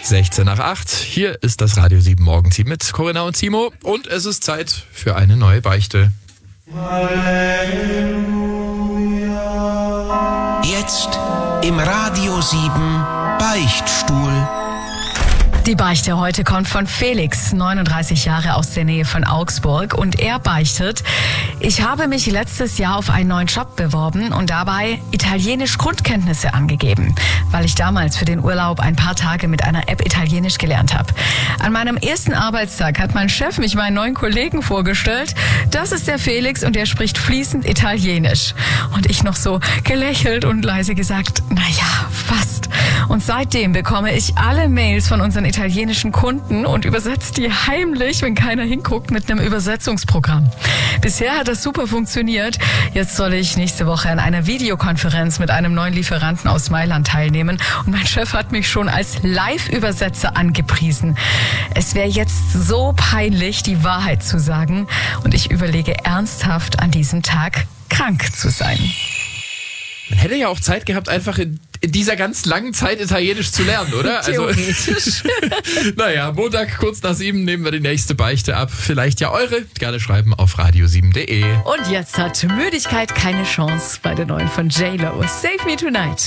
16 nach 8. Hier ist das Radio 7 Morgenteam mit Corinna und Timo. Und es ist Zeit für eine neue Beichte. Jetzt im Radio 7 Beichtstuhl. Die Beichte heute kommt von Felix, 39 Jahre, aus der Nähe von Augsburg. Und er beichtet: Ich habe mich letztes Jahr auf einen neuen Job beworben und dabei Italienisch Grundkenntnisse angegeben, weil ich damals für den Urlaub ein paar Tage mit einer App Italienisch gelernt habe. An meinem ersten Arbeitstag hat mein Chef mich meinen neuen Kollegen vorgestellt. Das ist der Felix und er spricht fließend Italienisch. Und ich noch so gelächelt und leise gesagt: Naja, fast. Und seitdem bekomme ich alle Mails von unseren italienischen Kunden und übersetze die heimlich, wenn keiner hinguckt, mit einem Übersetzungsprogramm. Bisher hat das super funktioniert. Jetzt soll ich nächste Woche an einer Videokonferenz mit einem neuen Lieferanten aus Mailand teilnehmen. Und mein Chef hat mich schon als Live-Übersetzer angepriesen. Es wäre jetzt so peinlich, die Wahrheit zu sagen. Und ich überlege ernsthaft, an diesem Tag krank zu sein. Man hätte ja auch Zeit gehabt, einfach in dieser ganz langen Zeit Italienisch zu lernen, oder? Theoretisch. Naja, Montag kurz nach 7 nehmen wir die nächste Beichte ab. Vielleicht ja eure. Gerne schreiben auf radio7.de. Und jetzt hat Müdigkeit keine Chance bei der neuen von J-Lo. Save Me Tonight.